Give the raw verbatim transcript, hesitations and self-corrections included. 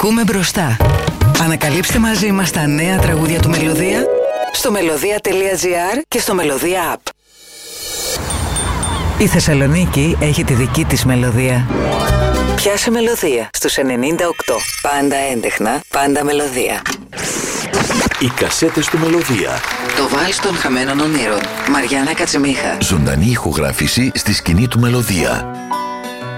Ακούμε μπροστά. Ανακαλύψτε μαζί μας τα νέα τραγούδια του Μελωδία στο μελωδία τελεία τζι άρ και στο Μελωδία App. Η Θεσσαλονίκη έχει τη δική της μελωδία. Πιάσε μελωδία στους ενενήντα οκτώ. Πάντα έντεχνα, πάντα μελωδία. Οι κασέτες του Μελωδία. Το βάλς των χαμένων ονείρων. Μαριάννα Κατσιμίχα. Ζωντανή ηχογράφηση στη σκηνή του Μελωδία.